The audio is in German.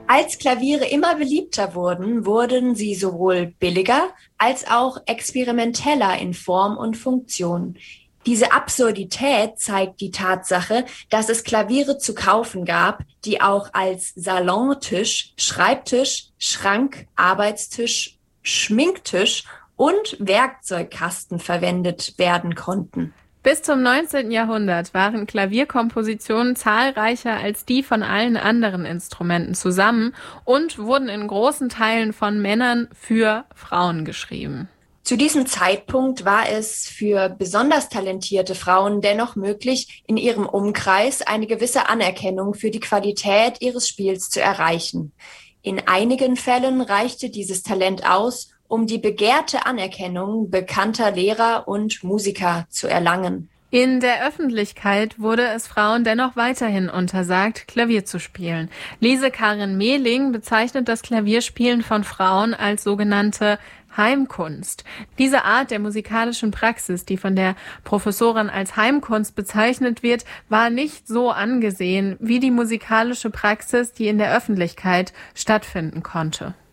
Als Klaviere immer beliebter wurden, wurden sie sowohl billiger als auch experimenteller in Form und Funktion. Diese Absurdität zeigt die Tatsache, dass es Klaviere zu kaufen gab, die auch als Salontisch, Schreibtisch, Schrank, Arbeitstisch, Schminktisch und Werkzeugkasten verwendet werden konnten. Bis zum 19. Jahrhundert waren Klavierkompositionen zahlreicher als die von allen anderen Instrumenten zusammen und wurden in großen Teilen von Männern für Frauen geschrieben. Zu diesem Zeitpunkt war es für besonders talentierte Frauen dennoch möglich, in ihrem Umkreis eine gewisse Anerkennung für die Qualität ihres Spiels zu erreichen. In einigen Fällen reichte dieses Talent aus, um die begehrte Anerkennung bekannter Lehrer und Musiker zu erlangen. In der Öffentlichkeit wurde es Frauen dennoch weiterhin untersagt, Klavier zu spielen. Lise Karin Mehling bezeichnet das Klavierspielen von Frauen als sogenannte Heimkunst. Diese Art der musikalischen Praxis, die von der Professorin als Heimkunst bezeichnet wird, war nicht so angesehen wie die musikalische Praxis, die in der Öffentlichkeit stattfinden konnte.